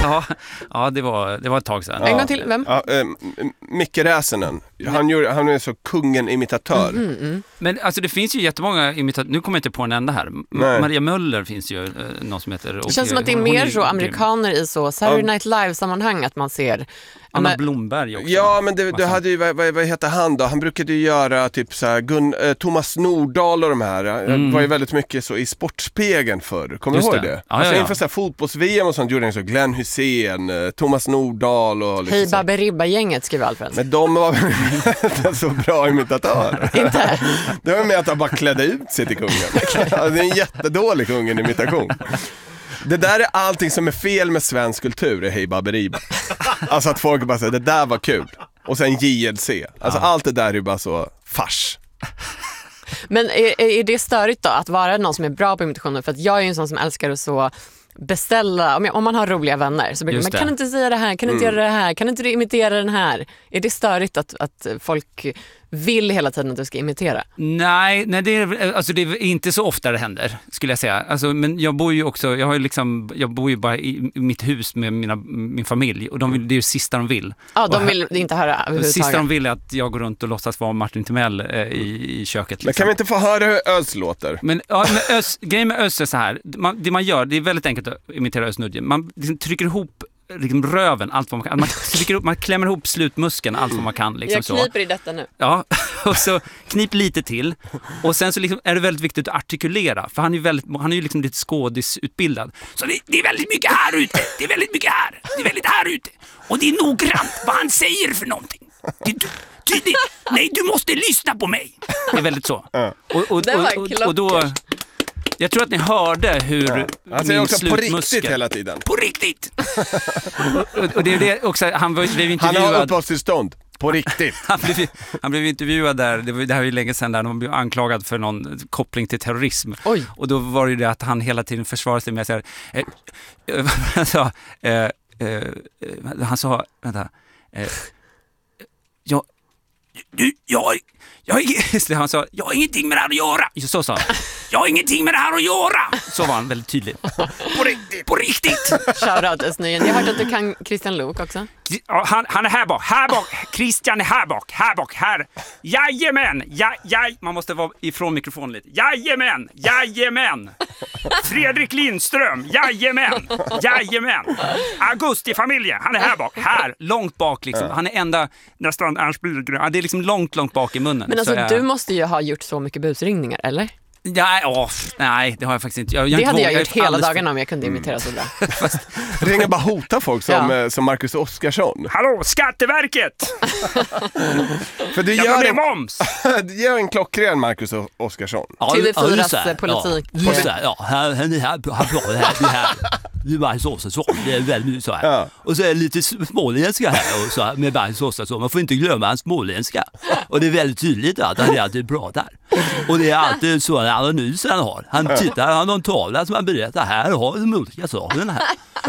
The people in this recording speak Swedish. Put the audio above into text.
Ja, det var ett tag sedan. En gång till, vem? Ja, Micke Räsänen. Han är så kungen-imitatör. Men alltså det finns ju jättemånga imitatörer. Nu kommer jag inte på en enda här. Maria Möller finns ju någon som heter. Det känns som att det är mer så amerikaner i så Saturday Night Live-sammanhang att man ser... Anna Blomberg också. Ja, men du hade ju, vad heter han då? Han brukade ju göra typ så här, Thomas Nordahl och de här. Var ju väldigt mycket så i Sportspegeln förr. Kommer du ihåg det? Alltså inför så här fotbolls-VM och sånt gjorde han så Glenn Hussein, Thomas Nordahl och liksom Hej Baberiba-gänget skriver Alfred. Men de var väl så bra imitatörer. Inte? Det var med att han bara klädde ut sig till kungen. Det är en jättedålig kungen-imitation. Det där är allting som är fel med svensk kultur är Hej Baberiba. Alltså att folk bara säger det där var kul. Och sen JLC. Alltså allt det där är bara så fars. Men är det störigt då att vara någon som är bra på imitationer? För att jag är ju en sån som älskar att så beställa, om man har roliga vänner så brukar man, kan du inte säga det här, kan du inte göra det här, kan du inte imitera den här? Är det störigt att folk vill hela tiden att du ska imitera? Nej, det är inte så ofta det händer, skulle jag säga. Alltså, men jag bor ju också, jag bor ju bara i mitt hus med min familj och det är ju sista de vill. Ja, de vill inte höra överhuvudtaget. Sista de vill är att jag går runt och låtsas vara Martin Timell i köket. Liksom. Men kan vi inte få höra hur Ös låter? Men grejen med Ös är så här, det man gör, det är väldigt enkelt att imitera Ös Nudgen. Man liksom trycker ihop liksom röven, allt vad man kan. Man klämmer ihop slutmuskeln, allt vad man kan. Liksom, jag kniper i detta nu. Ja, och så knip lite till. Och sen så liksom är det väldigt viktigt att artikulera. För han är ju liksom lite skådisutbildad. Så det är väldigt mycket här ute. Det är väldigt mycket här. Det är väldigt här ute. Och det är noggrant vad han säger för någonting. Nej, du måste lyssna på mig. Det är väldigt så. Och då... Jag tror att ni hörde hur han säger också på riktigt hela tiden. På riktigt! och det är det också, han blev intervjuad. Han har uppehållstillstånd. På riktigt. han blev intervjuad där, det här var ju länge sedan där han blev anklagad för någon koppling till terrorism. Oj. Och då var det ju det att han hela tiden försvarade sig med att säga han sa vänta. Han sa, jag har ingenting med det här att göra. Så sa han. Jag har ingenting med det här att göra. Så var han väldigt tydlig. På riktigt. Shoutout Östnöjen. Jag har hört att du kan Christian Luuk också. Han är här bak. Christian är här bak. Här. Jajamän. Man måste vara ifrån mikrofonen lite. Jajamän. Fredrik Lindström. Jajamän. Augusti-familjen. Han är här bak. Här. Långt bak liksom. Han är enda nästan Ernst Billgren. Det är liksom långt bak i munnen. Men alltså du måste ju ha gjort så mycket busringningar, eller? Nej, det har jag faktiskt inte. Det hade jag gjort hela dagen om jag kunde imitera så bra. Ringa bara hota folk som Marcus Oskarsson. Hallå, Skatteverket! För du gör en klockren Marcus Oskarsson. TV4s politik. Det är Marcus Oskarsson, det är väldigt så här. Ja. Och så är det lite småländska här och så här, med Marcus Oskarsson. Man får inte glömma hans småländska. Och det är väldigt tydligt att han är alltid bra där. Och det är alltid så en analys han har. Han har en tavla som han berättar, här har de olika sakerna här.